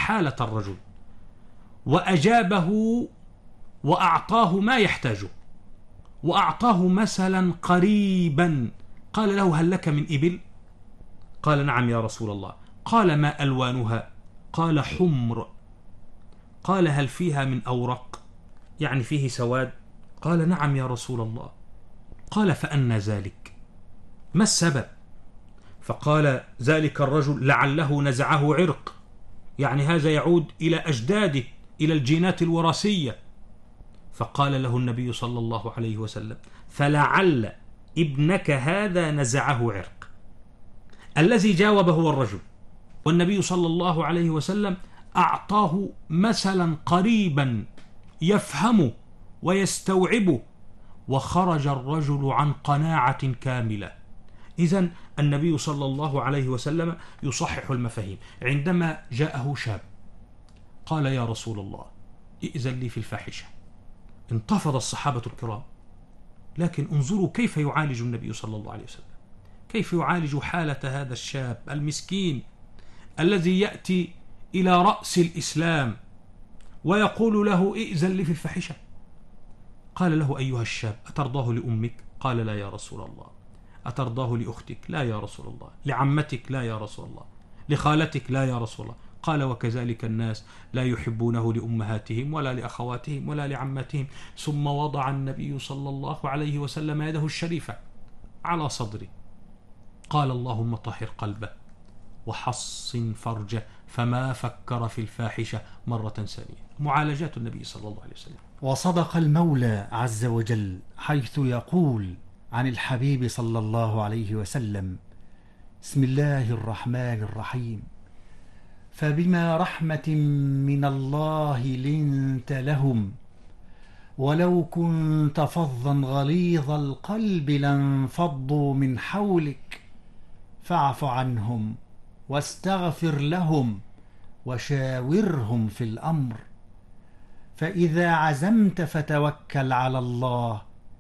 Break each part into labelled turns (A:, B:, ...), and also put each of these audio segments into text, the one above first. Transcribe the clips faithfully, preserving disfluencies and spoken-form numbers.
A: حالة الرجل وأجابه وأعطاه ما يحتاجه، وأعطاه مثلا قريبا. قال له: هل لك من إبل؟ قال: نعم يا رسول الله. قال: ما ألوانها؟ قال: حمر. قال: هل فيها من أورق؟ يعني فيه سواد؟ قال: نعم يا رسول الله. قال: فأنى ذلك؟ ما السبب؟ فقال ذلك الرجل: لعله نزعه عرق، يعني هذا يعود إلى أجداده، إلى الجينات الوراثية. فقال له النبي صلى الله عليه وسلم: فلعل ابنك هذا نزعه عرق. الذي جاوب هو الرجل، والنبي صلى الله عليه وسلم أعطاه مثلا قريبا يفهمه ويستوعبه، وخرج الرجل عن قناعة كاملة. إذن النبي صلى الله عليه وسلم يصحح المفاهيم. عندما جاءه شاب قال: يا رسول الله ائذن لي في الفاحشة، انتفض الصحابة الكرام. لكن انظروا كيف يعالج النبي صلى الله عليه وسلم، كيف يعالج حالة هذا الشاب المسكين الذي يأتي إلى رأس الإسلام ويقول له: ائذن لي في الفاحشة. قال له: أيها الشاب، أترضاه لأمك؟ قال: لا يا رسول الله. أترضاه لأختك؟ لا يا رسول الله. لعمتك؟ لا يا رسول الله. لخالتك؟ لا يا رسول الله. قال: وكذلك الناس لا يحبونه لأمهاتهم ولا لأخواتهم ولا لعماتهم. ثم وضع النبي صلى الله عليه وسلم يده الشريفة على صدره، قال: اللهم طهر قلبه وحصن فرجه، فما فكر في الفاحشة مرة ثانية. معالجات النبي صلى الله عليه وسلم.
B: وصدق المولى عز وجل حيث يقول عن الحبيب صلى الله عليه وسلم: بسم الله الرحمن الرحيم، فبما رحمة من الله لنت لهم ولو كنت فظا غليظ القلب لانفضوا من حولك فاعف عنهم واستغفر لهم وشاورهم في الأمر فإذا عزمت فتوكل على الله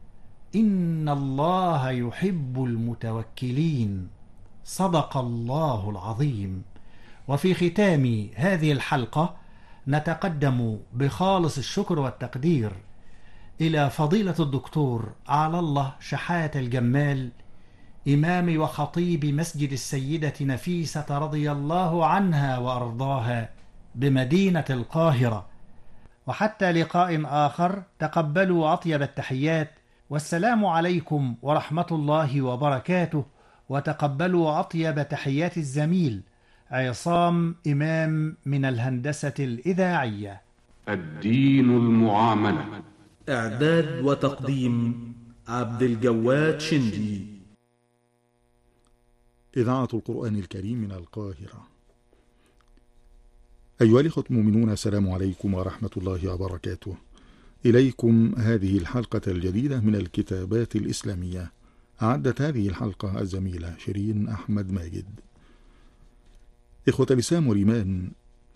B: إن الله يحب المتوكلين. صدق الله العظيم. وفي ختام هذه الحلقة نتقدم بخالص الشكر والتقدير إلى فضيلة الدكتور على الله شحاتة الجمال، إمام وخطيب مسجد السيدة نفيسة رضي الله عنها وأرضاها بمدينة القاهرة. وحتى لقاء آخر، تقبلوا أطيب التحيات، والسلام عليكم ورحمة الله وبركاته. وتقبلوا أطيب تحيات الزميل عصام إمام من الهندسة الإذاعية.
C: الدين المعاملة.
D: إعداد وتقديم عبد الجواد شندي.
E: إذاعة القرآن الكريم من القاهرة. أيها الإخوة المؤمنون، السلام عليكم ورحمة الله وبركاته. إليكم هذه الحلقة الجديدة من الكتابات الإسلامية. أعدت هذه الحلقة الزميلة شيرين أحمد ماجد. إخوة الإسلام والإيمان،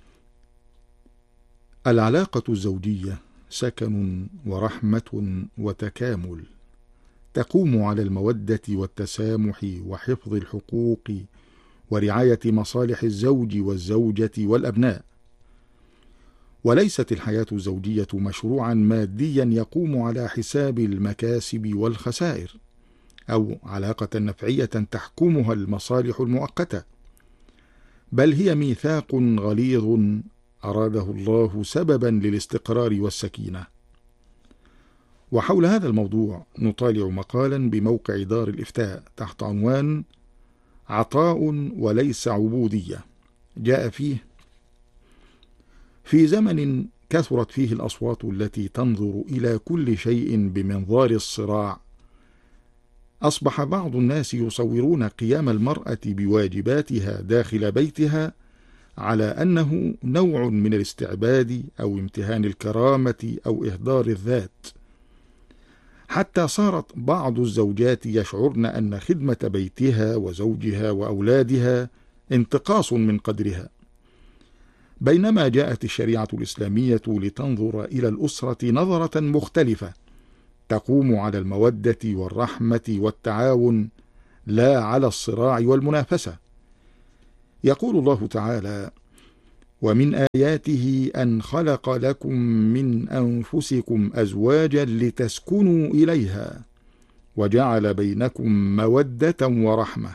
E: العلاقة الزوجية سكن ورحمة وتكامل، تقوم على المودة والتسامح وحفظ الحقوق ورعاية مصالح الزوج والزوجة والأبناء. وليست الحياة الزوجية مشروعا ماديا يقوم على حساب المكاسب والخسائر، أو علاقة نفعية تحكمها المصالح المؤقتة، بل هي ميثاق غليظ أراده الله سببا للاستقرار والسكينة. وحول هذا الموضوع نطالع مقالا بموقع دار الإفتاء تحت عنوان عطاء وليس عبودية، جاء فيه: في زمن كثرت فيه الأصوات التي تنظر إلى كل شيء بمنظار الصراع، أصبح بعض الناس يصورون قيام المرأة بواجباتها داخل بيتها على أنه نوع من الاستعباد أو امتهان الكرامة أو إهدار الذات، حتى صارت بعض الزوجات يشعرن أن خدمة بيتها وزوجها وأولادها انتقاص من قدرها، بينما جاءت الشريعة الإسلامية لتنظر إلى الأسرة نظرة مختلفة تقوم على المودة والرحمة والتعاون، لا على الصراع والمنافسة. يقول الله تعالى: ومن آياته أن خلق لكم من أنفسكم أزواجا لتسكنوا إليها وجعل بينكم مودة ورحمة.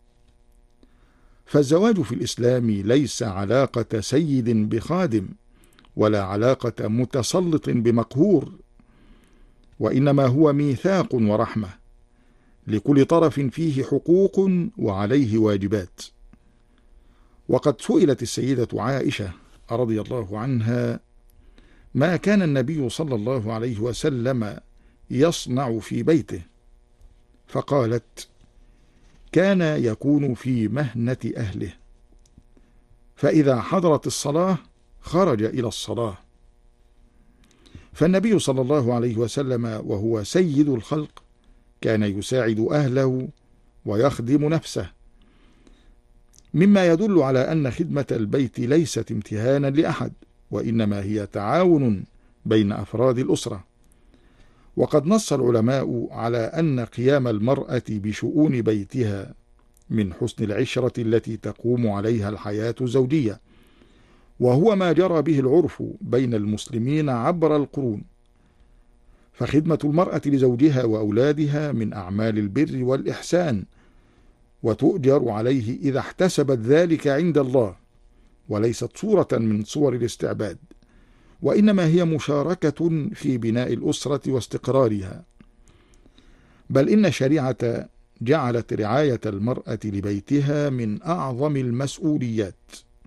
E: فالزواج في الإسلام ليس علاقة سيد بخادم ولا علاقة متسلط بمقهور، وإنما هو ميثاق ورحمة لكل طرف فيه حقوق وعليه واجبات. وقد سئلت السيدة عائشة رضي الله عنها ما كان النبي صلى الله عليه وسلم يصنع في بيته، فقالت: كان يكون في مهنة أهله، فإذا حضرت الصلاة خرج إلى الصلاة. فالنبي صلى الله عليه وسلم وهو سيد الخلق كان يساعد أهله ويخدم نفسه، مما يدل على أن خدمة البيت ليست امتهانا لأحد، وإنما هي تعاون بين أفراد الأسرة. وقد نص العلماء على أن قيام المرأة بشؤون بيتها من حسن العشرة التي تقوم عليها الحياة الزوجية، وهو ما جرى به العرف بين المسلمين عبر القرون. فخدمة المرأة لزوجها وأولادها من أعمال البر والإحسان، وتؤجر عليه إذا احتسبت ذلك عند الله، وليست صورة من صور الاستعباد، وإنما هي مشاركة في بناء الأسرة واستقرارها. بل إن الشريعة جعلت رعاية المرأة لبيتها من أعظم المسؤوليات.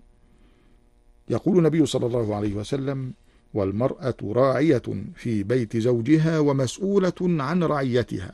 E: يقول النبي صلى الله عليه وسلم: والمرأة راعية في بيت زوجها ومسؤولة عن رعيتها.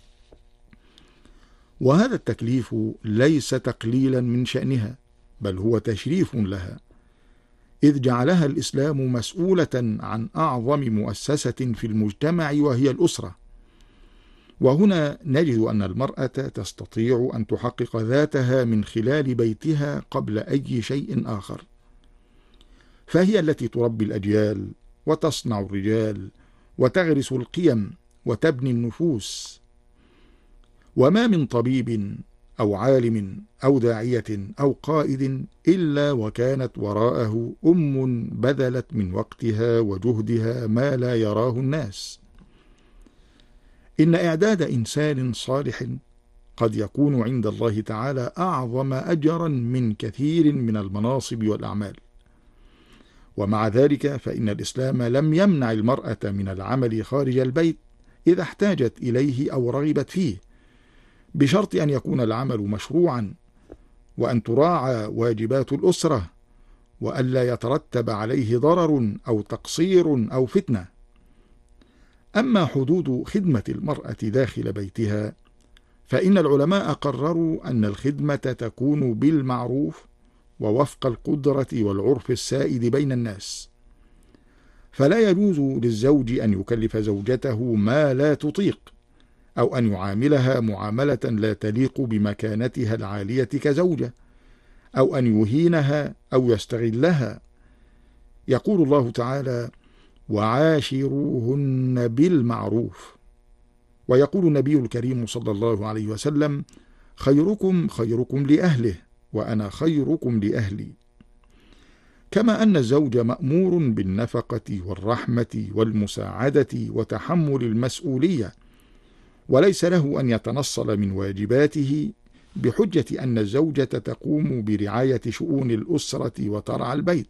E: وهذا التكليف ليس تقليلا من شأنها، بل هو تشريف لها، إذ جعلها الإسلام مسؤولة عن أعظم مؤسسة في المجتمع وهي الأسرة. وهنا نجد أن المرأة تستطيع أن تحقق ذاتها من خلال بيتها قبل أي شيء آخر، فهي التي تربي الأجيال وتصنع الرجال وتغرس القيم وتبني النفوس. وما من طبيب أو عالم أو داعية أو قائد إلا وكانت وراءه أم بذلت من وقتها وجهدها ما لا يراه الناس. إن إعداد إنسان صالح قد يكون عند الله تعالى أعظم أجرا من كثير من المناصب والأعمال. ومع ذلك فإن الإسلام لم يمنع المرأة من العمل خارج البيت إذا احتاجت إليه أو رغبت فيه، بشرط أن يكون العمل مشروعا، وأن تراعى واجبات الأسرة، وألا يترتب عليه ضرر أو تقصير أو فتنة. أما حدود خدمة المرأة داخل بيتها فإن العلماء قرروا أن الخدمة تكون بالمعروف ووفق القدرة والعرف السائد بين الناس، فلا يجوز للزوج أن يكلف زوجته ما لا تطيق، أو أن يعاملها معاملة لا تليق بمكانتها العالية كزوجة، أو أن يهينها أو يستغلها. يقول الله تعالى: وعاشروهن بالمعروف. ويقول النبي الكريم صلى الله عليه وسلم: خيركم خيركم لأهله وأنا خيركم لأهلي. كما أن الزوج مأمور بالنفقة والرحمة والمساعدة وتحمل المسؤولية، وليس له أن يتنصل من واجباته بحجة أن الزوجة تقوم برعاية شؤون الأسرة وترعى البيت.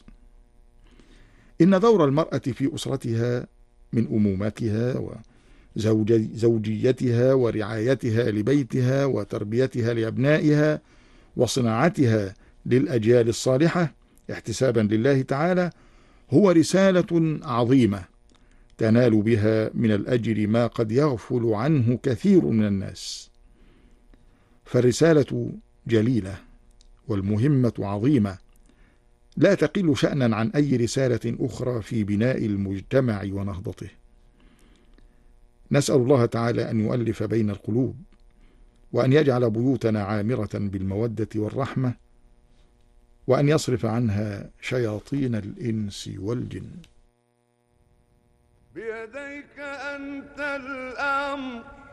E: إن دور المرأة في أسرتها من أمومتها وزوجيتها ورعايتها لبيتها وتربيتها لأبنائها وصناعتها للأجيال الصالحة احتسابا لله تعالى هو رسالة عظيمة تنال بها من الأجر ما قد يغفل عنه كثير من الناس. فالرسالة جليلة والمهمة عظيمة، لا تقل شأنا عن أي رسالة أخرى في بناء المجتمع ونهضته. نسأل الله تعالى أن يؤلف بين القلوب، وأن يجعل بيوتنا عامرة بالمودة والرحمة، وأن يصرف عنها شياطين الإنس والجن.
F: بيديك أنت الأمر